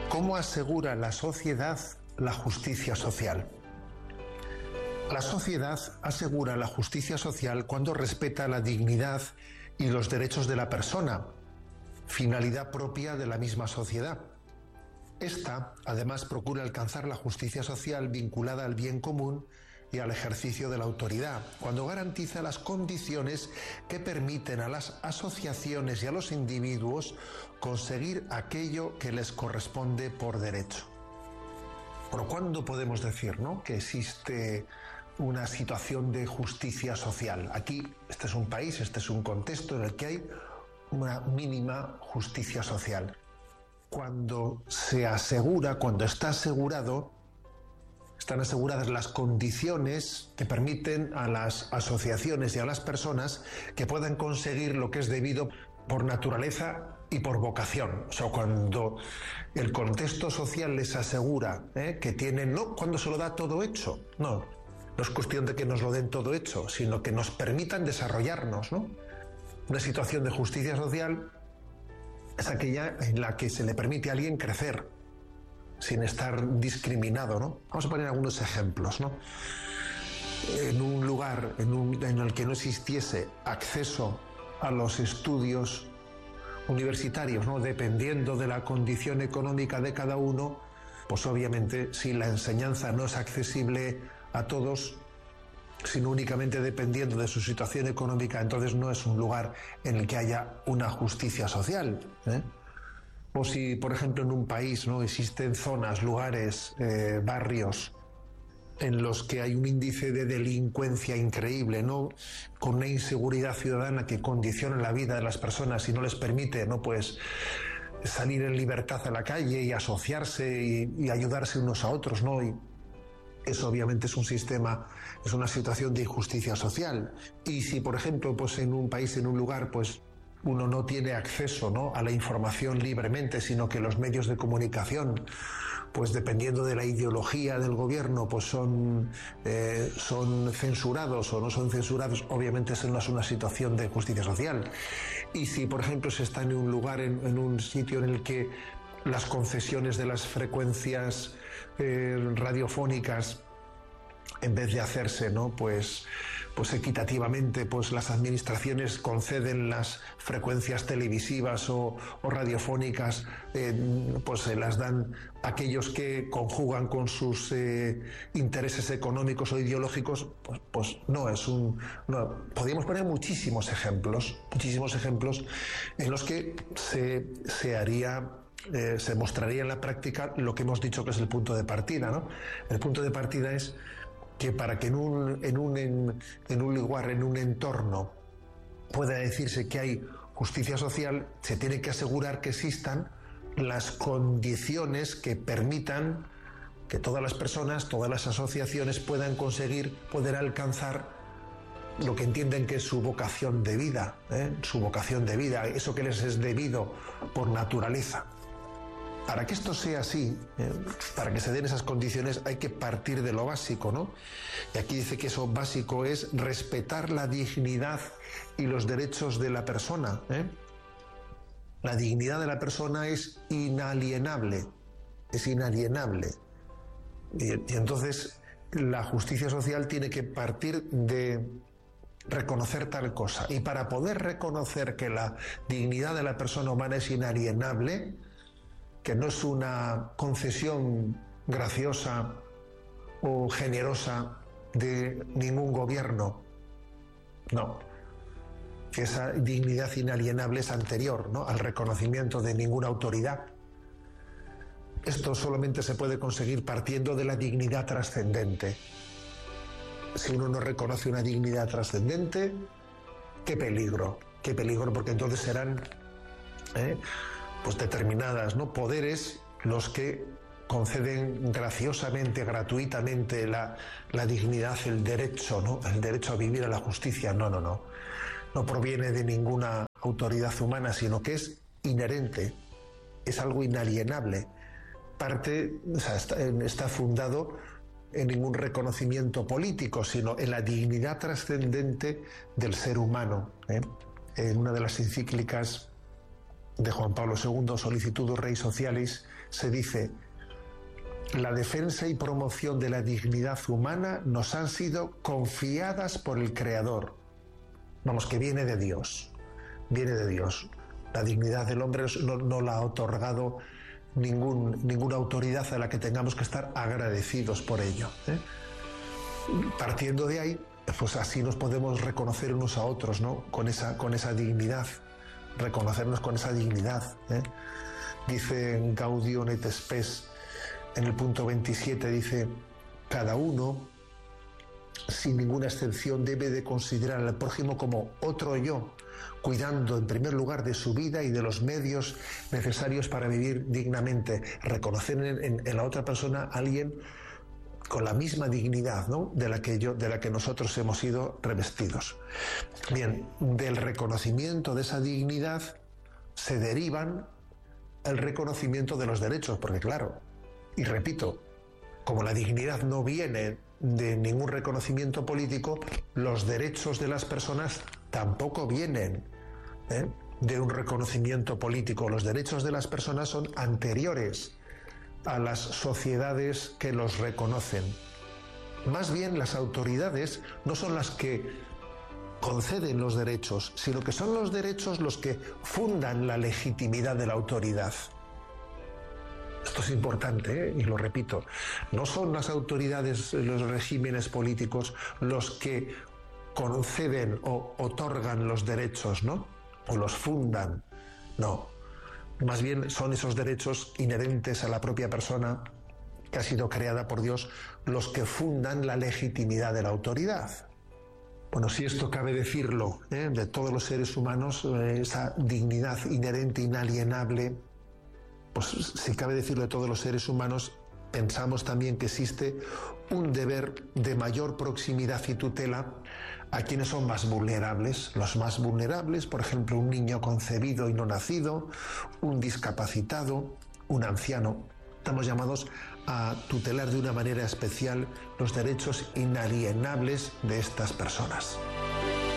¿Cómo asegura la sociedad la justicia social? La sociedad asegura la justicia social cuando respeta la dignidad y los derechos de la persona, finalidad propia de la misma sociedad. Esta, además, procura alcanzar la justicia social vinculada al bien común y al ejercicio de la autoridad, cuando garantiza las condiciones que permiten a las asociaciones y a los individuos conseguir aquello que les corresponde por derecho. Pero ¿cuándo podemos decir, ¿no?, que existe una situación de justicia social? Aquí, este es un país, este es un contexto en el que hay una mínima justicia social. Cuando se asegura, cuando está asegurado, están aseguradas las condiciones que permiten a las asociaciones y a las personas que puedan conseguir lo que es debido por naturaleza y por vocación. O sea, cuando el contexto social les asegura que tienen, no cuando se lo da todo hecho, no es cuestión de que nos lo den todo hecho, sino que nos permitan desarrollarnos, ¿no? Una situación de justicia social es aquella en la que se le permite a alguien crecer sin estar discriminado, ¿no? Vamos a poner algunos ejemplos, ¿no? En un lugar en el que no existiese acceso a los estudios universitarios, ¿no?, dependiendo de la condición económica de cada uno, pues obviamente si la enseñanza no es accesible a todos, sino únicamente dependiendo de su situación económica, entonces no es un lugar en el que haya una justicia social, ¿eh? O si, por ejemplo, en un país, ¿no?, existen zonas, lugares, barrios en los que hay un índice de delincuencia increíble, ¿no?, con una inseguridad ciudadana que condiciona la vida de las personas y no les permite, ¿no?, pues salir en libertad a la calle y asociarse y ayudarse unos a otros, ¿no? Y eso obviamente es un sistema, es una situación de injusticia social. Y si, por ejemplo, pues en un país, en un lugar, pues uno no tiene acceso, ¿no?, a la información libremente, sino que los medios de comunicación, pues dependiendo de la ideología del gobierno, pues son censurados o no son censurados, obviamente eso no es una situación de justicia social. Y si, por ejemplo, se está en un lugar, en un sitio en el que las concesiones de las frecuencias radiofónicas, en vez de hacerse, ¿no?, pues equitativamente, pues las administraciones conceden las frecuencias televisivas o radiofónicas, pues se las dan a aquellos que conjugan con sus intereses económicos o ideológicos, pues no es un... No, podríamos poner muchísimos ejemplos en los que se haría... se mostraría en la práctica lo que hemos dicho que es el punto de partida, ¿no? El punto de partida es que para que en un lugar, en un entorno, pueda decirse que hay justicia social, se tiene que asegurar que existan las condiciones que permitan que todas las personas, todas las asociaciones puedan conseguir, poder alcanzar lo que entienden que es su vocación de vida, su vocación de vida, eso que les es debido por naturaleza. Para que esto sea así, para que se den esas condiciones, hay que partir de lo básico, ¿no? Y aquí dice que eso básico es respetar la dignidad y los derechos de la persona, ¿eh? La dignidad de la persona es inalienable, es inalienable. Y entonces la justicia social tiene que partir de reconocer tal cosa. Y para poder reconocer que la dignidad de la persona humana es inalienable, que no es una concesión graciosa o generosa de ningún gobierno, no, que esa dignidad inalienable es anterior, ¿no?, al reconocimiento de ninguna autoridad. Esto solamente se puede conseguir partiendo de la dignidad trascendente. Si uno no reconoce una dignidad trascendente, qué peligro, porque entonces serán pues determinadas, ¿no?, poderes los que conceden graciosamente, gratuitamente la dignidad, el derecho, ¿no?, el derecho a vivir, a la justicia. No proviene de ninguna autoridad humana, sino que es inherente, es algo inalienable. Está fundado en ningún reconocimiento político, sino en la dignidad trascendente del ser humano. En una de las encíclicas de Juan Pablo II, Solicitudo Rei Socialis, se dice: la defensa y promoción de la dignidad humana nos han sido confiadas por el Creador. Vamos, que viene de Dios, viene de Dios. La dignidad del hombre no la ha otorgado ninguna autoridad a la que tengamos que estar agradecidos por ello, ¿eh? Partiendo de ahí, pues así nos podemos reconocer unos a otros, ¿no? Con esa dignidad, reconocernos con esa dignidad, ¿eh? Dice Gaudium et Spes, en el punto 27, dice: cada uno, sin ninguna excepción, debe de considerar al prójimo como otro yo, cuidando en primer lugar de su vida y de los medios necesarios para vivir dignamente. Reconocer en la otra persona a alguien con la misma dignidad, ¿no?, de la que nosotros hemos sido revestidos. Bien, del reconocimiento de esa dignidad se derivan el reconocimiento de los derechos, porque claro, y repito, como la dignidad no viene de ningún reconocimiento político, los derechos de las personas tampoco vienen, ¿eh?, de un reconocimiento político. Los derechos de las personas son anteriores a las sociedades que los reconocen. Más bien, las autoridades no son las que conceden los derechos, sino que son los derechos los que fundan la legitimidad de la autoridad. Esto es importante, ¿eh?, y lo repito. No son las autoridades, los regímenes políticos, los que conceden o otorgan los derechos, ¿no?, o los fundan. No. Más bien son esos derechos inherentes a la propia persona que ha sido creada por Dios los que fundan la legitimidad de la autoridad. Bueno, si esto cabe decirlo, de todos los seres humanos, esa dignidad inherente, inalienable, pues si cabe decirlo de todos los seres humanos, pensamos también que existe un deber de mayor proximidad y tutela a quienes son más vulnerables. Los más vulnerables, por ejemplo, un niño concebido y no nacido, un discapacitado, un anciano. Estamos llamados a tutelar de una manera especial los derechos inalienables de estas personas.